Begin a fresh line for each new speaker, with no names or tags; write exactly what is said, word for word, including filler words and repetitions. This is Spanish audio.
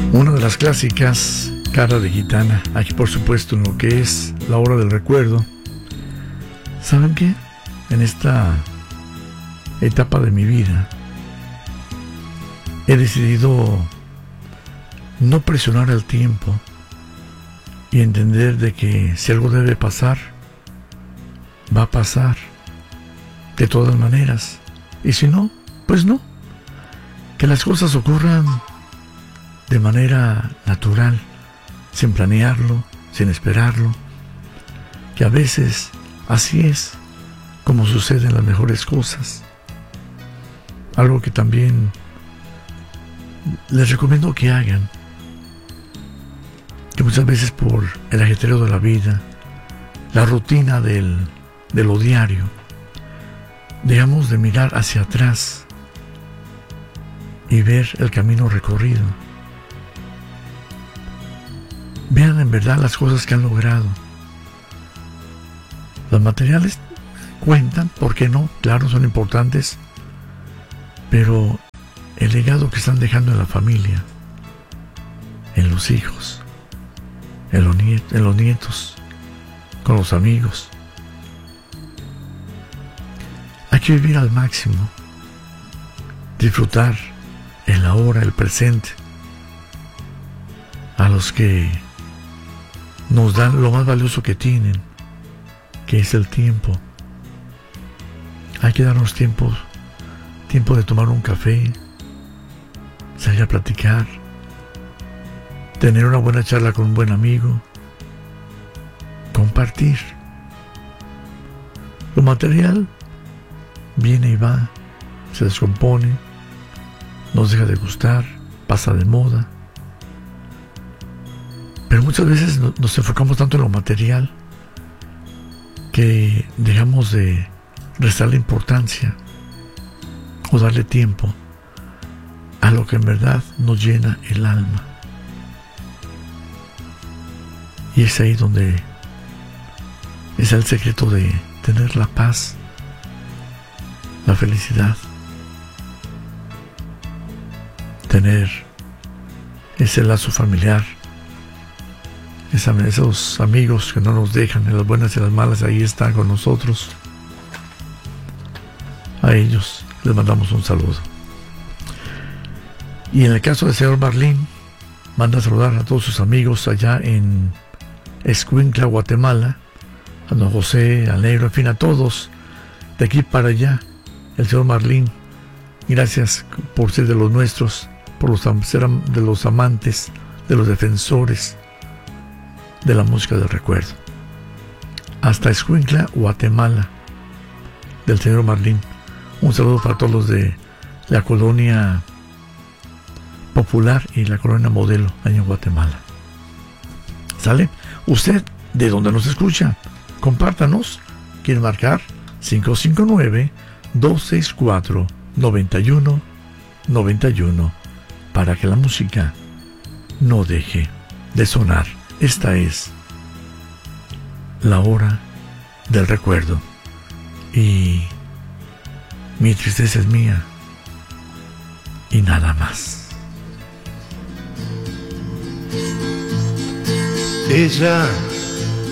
Una de las clásicas, Cara de Gitana, aquí por supuesto en lo que es la hora del recuerdo. ¿Saben qué? En esta etapa de mi vida he decidido no presionar el tiempo y entender de que si algo debe pasar, va a pasar de todas maneras, y si no, pues no, que las cosas ocurran de manera natural, sin planearlo, sin esperarlo, que a veces así es como suceden las mejores cosas. Algo que también les recomiendo que hagan, que muchas veces por el ajetreo de la vida, la rutina del, de lo diario, dejamos de mirar hacia atrás y ver el camino recorrido. Vean en verdad las cosas que han logrado. Los materiales cuentan, ¿por qué no? Claro, son importantes, pero el legado que están dejando en la familia, en los hijos, en los nietos, en los nietos, con los amigos. Hay que vivir al máximo, disfrutar el ahora, el presente, a los que nos dan lo más valioso que tienen, que es el tiempo. Hay que darnos tiempo, tiempo de tomar un café, salir a platicar, tener una buena charla con un buen amigo, compartir. Lo material viene y va, se descompone, nos deja de gustar, pasa de moda. Pero muchas veces nos enfocamos tanto en lo material que dejamos de restarle importancia o darle tiempo a lo que en verdad nos llena el alma. Y es ahí donde es el secreto de tener la paz, la felicidad, tener ese lazo familiar, esos amigos que no nos dejan en las buenas y las malas, ahí están con nosotros. A ellos les mandamos un saludo. Y en el caso del señor Marlín, manda a saludar a todos sus amigos allá en Escuintla, Guatemala, a don José, al Negro, en fin, a todos de aquí para allá. El señor Marlín, gracias por ser de los nuestros, por los, ser de los amantes, de los defensores de la música del recuerdo. Hasta Escuintla, Guatemala, del señor Marlín. Un saludo para todos los de la colonia Popular y la colonia Modelo, allá en Guatemala. ¿Sale? Usted, ¿de dónde nos escucha? Compártanos. ¿Quiere marcar? cinco cinco nueve, dos seis cuatro, nueve uno nueve uno para que la música no deje de sonar. Esta es la hora del recuerdo y mi tristeza es mía y nada más.
Ella